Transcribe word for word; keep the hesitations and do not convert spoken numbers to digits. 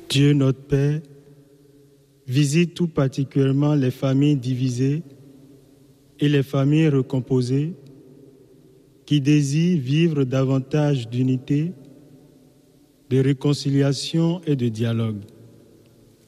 Dieu notre Père, visite tout particulièrement les familles divisées et les familles recomposées qui désirent vivre davantage d'unité, de réconciliation et de dialogue.